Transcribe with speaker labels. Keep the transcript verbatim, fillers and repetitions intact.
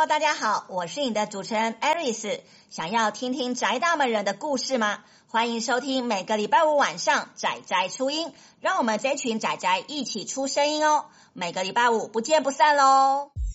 Speaker 1: 大家好，我是你的主持人 Aris。想要听听宅大们人的故事吗？欢迎收听每个礼拜五晚上宅宅出音，让我们这群宅宅一起出声音哦。每个礼拜五不见不散咯。